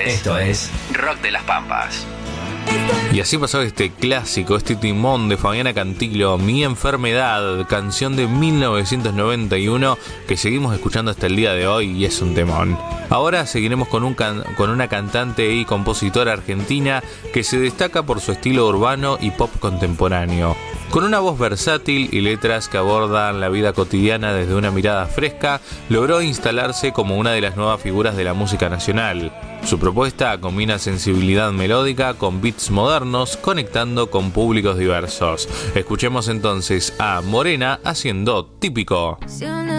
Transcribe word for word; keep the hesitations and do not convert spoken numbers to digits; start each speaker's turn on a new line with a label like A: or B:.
A: Esto es Rock de las Pampas.
B: Y así pasó este clásico, este timón de Fabiana Cantilo, Mi Enfermedad, canción de mil novecientos noventa y uno que seguimos escuchando hasta el día de hoy y es un temón. Ahora seguiremos con, un can- con una cantante y compositora argentina que se destaca por su estilo urbano y pop contemporáneo. Con una voz versátil y letras que abordan la vida cotidiana desde una mirada fresca, logró instalarse como una de las nuevas figuras de la música nacional. Su propuesta combina sensibilidad melódica con beats modernos, conectando con públicos diversos. Escuchemos entonces a Morena haciendo Típico.